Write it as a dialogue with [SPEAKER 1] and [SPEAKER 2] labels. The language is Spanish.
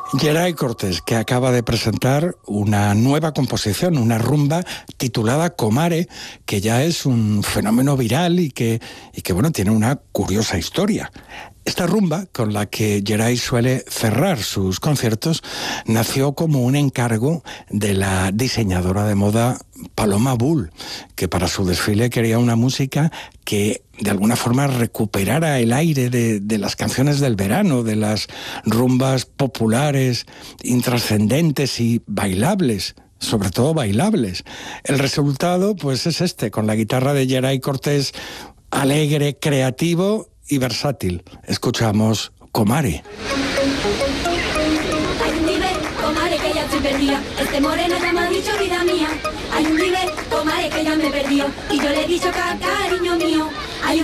[SPEAKER 1] Geray Cortés, que acaba de presentar una nueva composición, una rumba titulada Comare, que ya es un fenómeno viral y que bueno, tiene una curiosa historia. Esta rumba, con la que Geray suele cerrar sus conciertos, nació como un encargo de la diseñadora de moda Paloma Bull, que para su desfile quería una música que de alguna forma recuperara el aire de las canciones del verano, de las rumbas populares, intrascendentes y bailables, sobre todo bailables. El resultado, pues, es este, con la guitarra de Geray Cortés, alegre, creativo y versátil. Escuchamos Comare.
[SPEAKER 2] Hay un nivel, Comare, que ya estoy perdida. Este moreno ya me ha dicho vida mía. Hay un nivel, Comare, que ya me perdió. Y yo le he dicho cariño mío. Hay un